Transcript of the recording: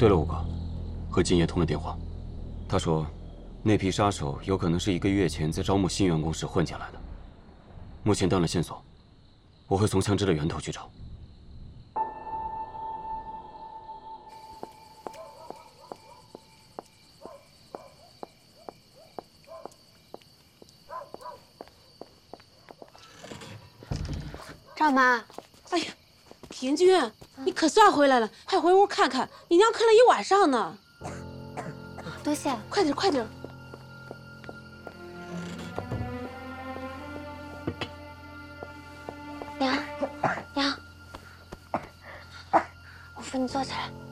对了，五哥，和金爷通了电话，他说，那批杀手有可能是1个月前在招募新员工时混进来的。目前断了线索，我会从枪支的源头去找。 赵妈， 哎呀，田军，你可算回来了，还回屋看看，你娘看了一晚上呢。 多谢。 快点，快点。 娘，娘，我扶你坐起来。